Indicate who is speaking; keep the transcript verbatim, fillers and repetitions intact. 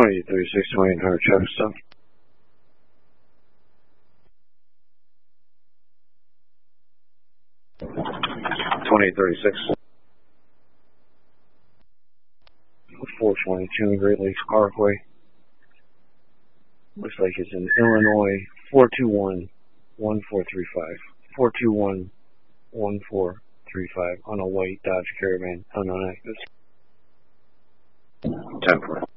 Speaker 1: twenty thirty-six, twenty-eight hundred traffic stop. twenty thirty-six. four twenty-two Great Lakes Parkway. Looks like it's in Illinois. four two one, one four three five. four two one, one four three five on a white Dodge Caravan, unknown active. ten four.